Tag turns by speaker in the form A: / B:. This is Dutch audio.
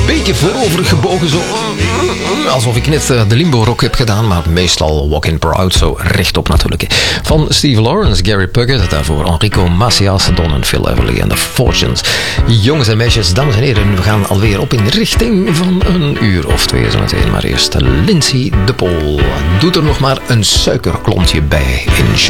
A: beetje voorover gebogen, zo alsof ik net de limbo-rock heb gedaan, maar meestal Walking Proud, zo rechtop natuurlijk. Van Steve Lawrence, Gary Puckett, daarvoor Enrico Macias, Don en Phil Everly en The Fortunes. Jongens en meisjes, dames en heren, we gaan alweer op in richting van een uur of twee zo meteen. Maar eerst Lindsay de Pool. Doet er nog maar een suikerklontje bij in